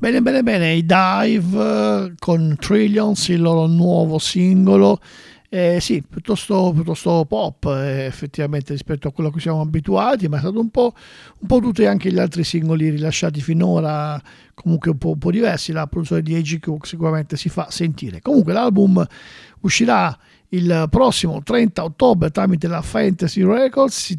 Bene, bene, bene, i Dive con Trillions, il loro nuovo singolo. Sì, piuttosto pop effettivamente rispetto a quello a cui siamo abituati, ma è stato un po' tutti anche gli altri singoli rilasciati finora, comunque un po' diversi. La produzione di A.G. Cook sicuramente si fa sentire. Comunque l'album uscirà il prossimo 30 ottobre tramite la Fantasy Records. Si